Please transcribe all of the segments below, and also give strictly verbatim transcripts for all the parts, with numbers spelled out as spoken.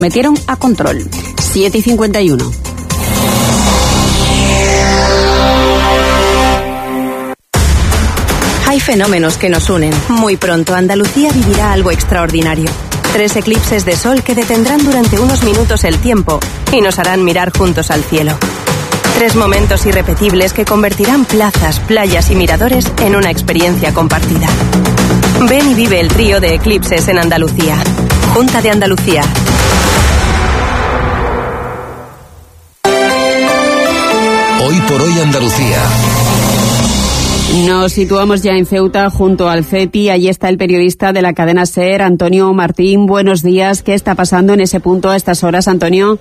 metieron a control. siete y cincuenta y uno. Hay fenómenos que nos unen. Muy pronto Andalucía vivirá algo extraordinario. Tres eclipses de sol que detendrán durante unos minutos el tiempo y nos harán mirar juntos al cielo. Tres momentos irrepetibles que convertirán plazas, playas y miradores en una experiencia compartida. Ven y vive el trío de eclipses en Andalucía. Junta de Andalucía. Hoy por hoy Andalucía. Nos situamos ya en Ceuta junto al CETI. Allí está el periodista de la cadena SER, Antonio Martín. Buenos días. ¿Qué está pasando en ese punto a estas horas, Antonio?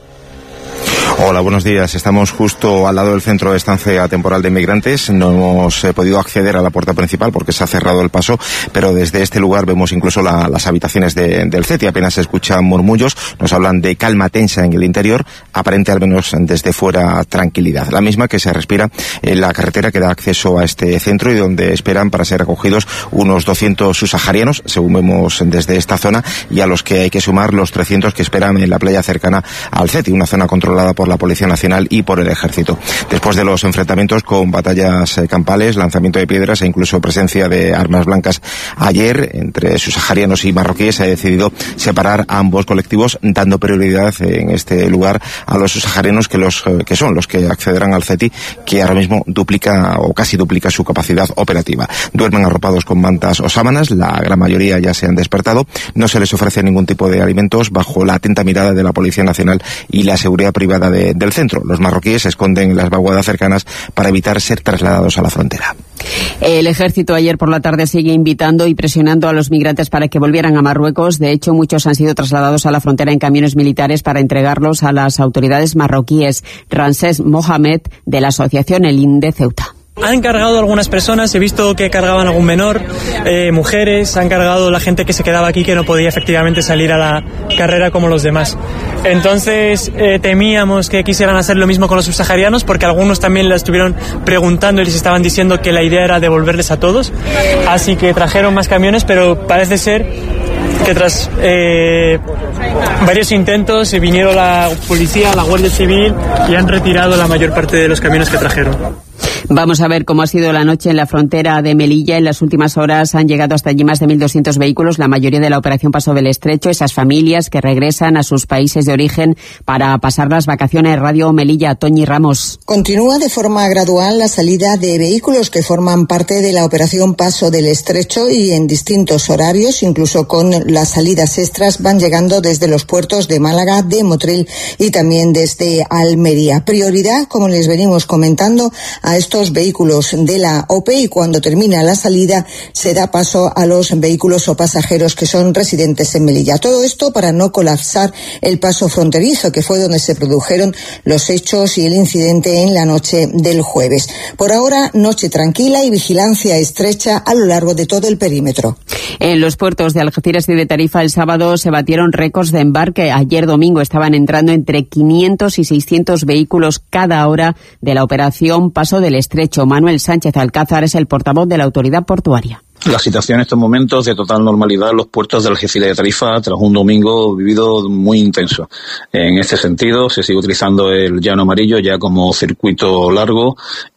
Hola, buenos días. Estamos justo al lado del centro de estancia temporal de inmigrantes. No hemos eh, podido acceder a la puerta principal porque se ha cerrado el paso, pero desde este lugar vemos incluso la, las habitaciones de, del CETI. Apenas se escuchan murmullos, nos hablan de calma tensa en el interior, aparente al menos desde fuera tranquilidad. La misma que se respira en la carretera que da acceso a este centro y donde esperan para ser acogidos unos doscientos subsaharianos, según vemos desde esta zona, y a los que hay que sumar los trescientos que esperan en la playa cercana al CETI, una zona controlada por la Policía Nacional y por el Ejército. Después de los enfrentamientos con batallas eh, campales, lanzamiento de piedras e incluso presencia de armas blancas ayer entre subsaharianos y marroquíes, se ha decidido separar a ambos colectivos, dando prioridad en este lugar a los subsaharianos que los eh, que son los que accederán al CETI, que ahora mismo duplica o casi duplica su capacidad operativa. Duermen arropados con mantas o sábanas, la gran mayoría ya se han despertado, no se les ofrece ningún tipo de alimentos bajo la atenta mirada de la Policía Nacional y la seguridad privada de, del centro. Los marroquíes se esconden en las vaguadas cercanas para evitar ser trasladados a la frontera. El Ejército ayer por la tarde sigue invitando y presionando a los migrantes para que volvieran a Marruecos. De hecho, muchos han sido trasladados a la frontera en camiones militares para entregarlos a las autoridades marroquíes. Ramsés Mohamed, de la asociación El In de Ceuta. Han cargado algunas personas, he visto que cargaban algún menor, eh, mujeres, han cargado la gente que se quedaba aquí que no podía efectivamente salir a la carrera como los demás. Entonces eh, temíamos que quisieran hacer lo mismo con los subsaharianos porque algunos también la estuvieron preguntando y les estaban diciendo que la idea era devolverles a todos. Así que trajeron más camiones, pero parece ser que tras eh, varios intentos vinieron la policía, la Guardia Civil y han retirado la mayor parte de los camiones que trajeron. Vamos a ver cómo ha sido la noche en la frontera de Melilla. En las últimas horas han llegado hasta allí más de mil doscientos vehículos, la mayoría de la operación Paso del Estrecho. Esas familias que regresan a sus países de origen para pasar las vacaciones. Radio Melilla, Toñi Ramos. Continúa de forma gradual la salida de vehículos que forman parte de la operación Paso del Estrecho y en distintos horarios, incluso con las salidas extras, van llegando desde los puertos de Málaga, de Motril y también desde Almería. Prioridad, como les venimos comentando, a estos vehículos de la O P E, y cuando termina la salida se da paso a los vehículos o pasajeros que son residentes en Melilla. Todo esto para no colapsar el paso fronterizo, que fue donde se produjeron los hechos y el incidente en la noche del jueves. Por ahora, noche tranquila y vigilancia estrecha a lo largo de todo el perímetro. En los puertos de Algeciras y de Tarifa el sábado se batieron récords de embarque. Ayer domingo estaban entrando entre quinientos y seiscientos vehículos cada hora de la operación Paso del Estrecho. Manuel Sánchez Alcázar es el portavoz de la autoridad portuaria. La situación en estos momentos de total normalidad en los puertos de Algeciras y de Tarifa tras un domingo vivido muy intenso. En este sentido, se sigue utilizando el llano amarillo ya como circuito largo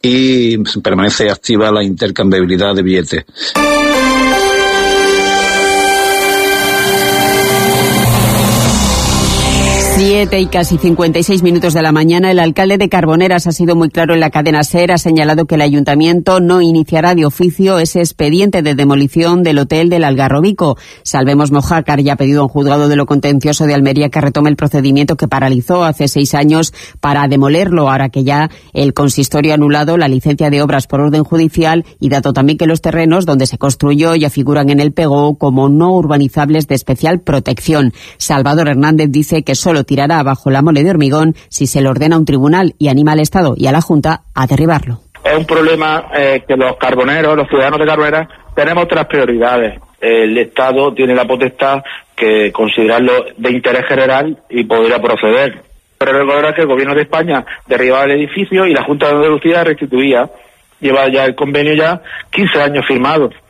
y permanece activa la intercambiabilidad de billetes. Siete y casi cincuenta y seis minutos de la mañana. El alcalde de Carboneras ha sido muy claro en la cadena SER. Ha señalado que el ayuntamiento no iniciará de oficio ese expediente de demolición del hotel del Algarrobico. Salvemos Mojácar ya ha pedido a un juzgado de lo contencioso de Almería que retome el procedimiento que paralizó hace seis años para demolerlo, ahora que ya el consistorio ha anulado la licencia de obras por orden judicial, y dato también que los terrenos donde se construyó ya figuran en el P E G O como no urbanizables de especial protección. Salvador Hernández dice que solo tirará bajo la mole de hormigón si se le ordena a un tribunal, y anima al Estado y a la Junta a derribarlo. Es un problema eh, que los carboneros, los ciudadanos de Carboneras, tenemos otras prioridades. El Estado tiene la potestad que considerarlo de interés general y podría proceder. Pero recordar que el Gobierno de España derribaba el edificio y la Junta de Andalucía restituía. Lleva ya el convenio ya quince años firmado.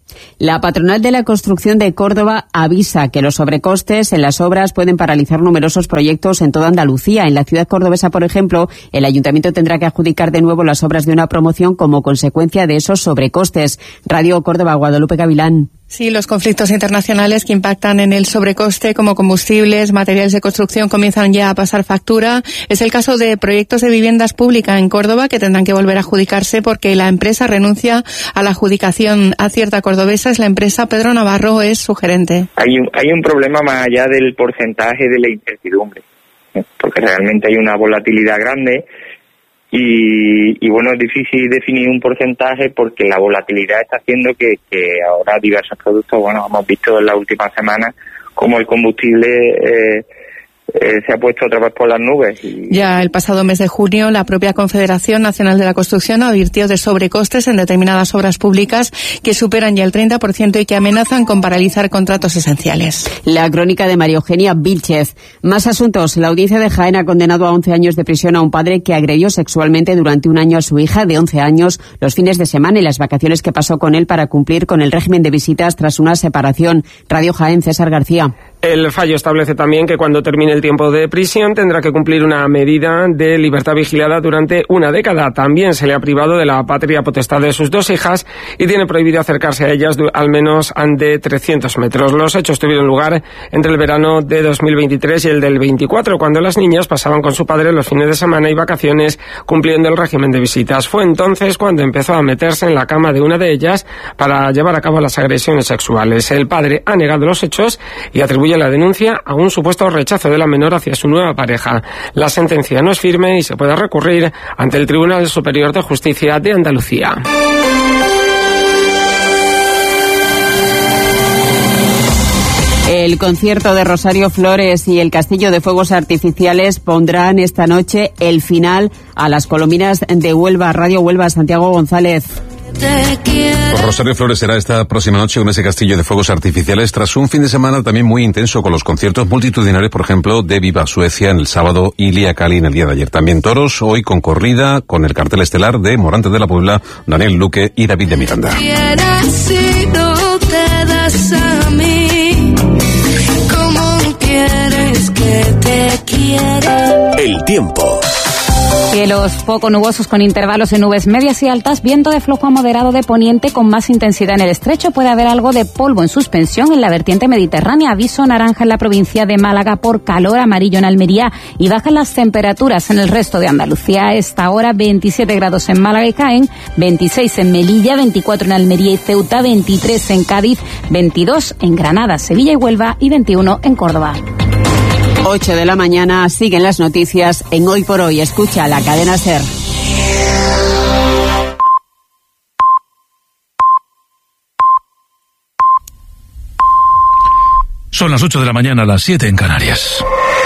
La patronal de la construcción de Córdoba avisa que los sobrecostes en las obras pueden paralizar numerosos proyectos en toda Andalucía. En la ciudad cordobesa, por ejemplo, el ayuntamiento tendrá que adjudicar de nuevo las obras de una promoción como consecuencia de esos sobrecostes. Radio Córdoba, Guadalupe Gavilán. Sí, los conflictos internacionales que impactan en el sobrecoste, como combustibles, materiales de construcción, comienzan ya a pasar factura. Es el caso de proyectos de viviendas públicas en Córdoba que tendrán que volver a adjudicarse porque la empresa renuncia a la adjudicación. Acierta Cordobesa, es la empresa. Pedro Navarro es su gerente. Hay un, hay un problema más allá del porcentaje de la incertidumbre, porque realmente hay una volatilidad grande. Y, y bueno, es difícil definir un porcentaje porque la volatilidad está haciendo que, que ahora diversos productos, bueno, hemos visto en las últimas semanas como el combustible eh, eh, se ha puesto otra vez por las nubes. Y... Ya el pasado mes de junio, la propia Confederación Nacional de la Construcción advirtió de sobrecostes en determinadas obras públicas que superan ya el treinta por ciento y que amenazan con paralizar contratos esenciales. La crónica de María Eugenia Vilchez. Más asuntos. La audiencia de Jaén ha condenado a once años de prisión a un padre que agredió sexualmente durante un año a su hija de once años los fines de semana y las vacaciones que pasó con él para cumplir con el régimen de visitas tras una separación. Radio Jaén, César García. El fallo establece también que cuando termine el tiempo de prisión tendrá que cumplir una medida de libertad vigilada durante una década. También se le ha privado de la patria potestad de sus dos hijas y tiene prohibido acercarse a ellas al menos de trescientos metros. Los hechos tuvieron lugar entre el verano de dos mil veintitrés y el del veinticuatro, cuando las niñas pasaban con su padre los fines de semana y vacaciones cumpliendo el régimen de visitas. Fue entonces cuando empezó a meterse en la cama de una de ellas para llevar a cabo las agresiones sexuales. El padre ha negado los hechos y atribuye la denuncia a un supuesto rechazo de la menor hacia su nueva pareja. La sentencia no es firme y se puede recurrir ante el Tribunal Superior de Justicia de Andalucía. El concierto de Rosario Flores y el Castillo de Fuegos Artificiales pondrán esta noche el final a las colombinas de Huelva. Radio Huelva, Santiago González. Pues Rosario Flores será esta próxima noche con ese castillo de fuegos artificiales tras un fin de semana también muy intenso con los conciertos multitudinarios, por ejemplo, de Viva Suecia en el sábado y Lía Cali en el día de ayer. También toros, hoy con corrida, con el cartel estelar de Morante de la Puebla, Daniel Luque y David de Miranda. El tiempo. Cielos poco nubosos con intervalos de nubes medias y altas, viento de flujo a moderado de poniente con más intensidad en el estrecho. Puede haber algo de polvo en suspensión en la vertiente mediterránea. Aviso naranja en la provincia de Málaga por calor, amarillo en Almería y bajan las temperaturas en el resto de Andalucía. A esta hora veintisiete grados en Málaga y Jaén, veintiséis en Melilla, veinticuatro en Almería y Ceuta, veintitrés en Cádiz, veintidós en Granada, Sevilla y Huelva y veintiuno en Córdoba. ocho de la mañana, siguen las noticias en Hoy por Hoy. Escucha la cadena SER. Son las ocho de la mañana, las siete en Canarias.